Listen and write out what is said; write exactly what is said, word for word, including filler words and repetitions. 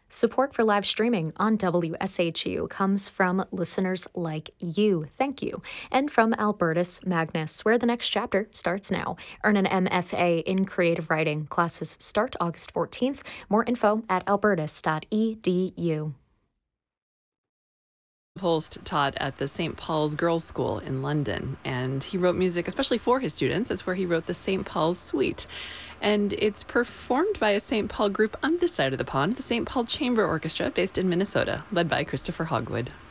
Support for live streaming on W S H U comes from listeners like you. Thank you. And from Albertus Magnus, where the next chapter starts now. Earn an M F A in creative writing. Classes start August fourteenth. More info at albertus dot e d u. Holst taught at the Saint Paul's Girls' School in London, and he wrote music especially for his students. That's where he wrote the Saint Paul's Suite. And it's performed by a Saint Paul group on this side of the pond, the Saint Paul Chamber Orchestra, based in Minnesota, led by Christopher Hogwood.